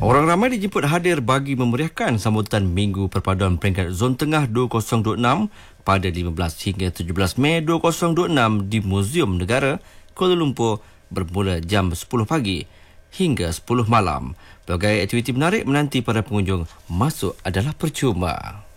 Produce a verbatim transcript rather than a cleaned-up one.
Orang ramai dijemput hadir bagi memeriahkan sambutan Minggu Perpaduan Peringkat Zon Tengah dua ribu dua puluh enam pada lima belas hingga tujuh belas Mei dua ribu dua puluh enam di Muzium Negara, Kuala Lumpur bermula jam sepuluh pagi hingga sepuluh malam. Pelbagai aktiviti menarik menanti para pengunjung. Masuk adalah percuma.